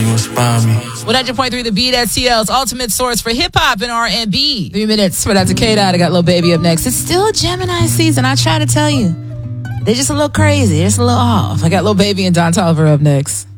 you inspire me. 100.3 The Beat, STL's ultimate source for hip-hop and R&B. 3 minutes for Dr. K-Dot. I got Lil Baby up next. It's still Gemini season. I try to tell you. They're just a little crazy. They're just a little off. I got Lil Baby and Don Toliver up next.